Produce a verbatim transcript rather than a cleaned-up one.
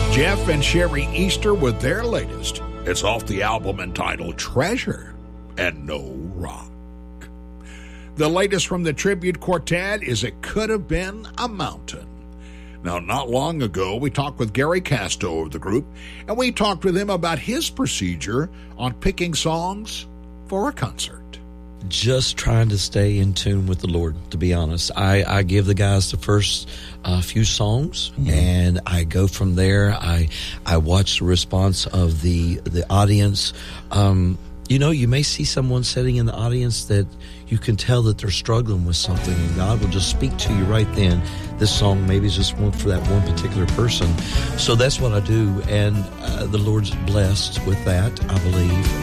Jeff and Sherry Easter with their latest. It's off the album entitled Treasure and No Rock. The latest from the Tribute Quartet is It Could Have Been a Mountain. Now, not long ago, we talked with Gary Casto of the group, and we talked with him about his procedure on picking songs for a concert. Just trying to stay in tune with the Lord, to be honest. I, I give the guys the first uh, few songs, mm-hmm. and I go from there. I I watch the response of the, the audience. Um, you know, you may see someone sitting in the audience that you can tell that they're struggling with something, and God will just speak to you right then. This song maybe is just one for that one particular person. So that's what I do, and uh, the Lord's blessed with that, I believe.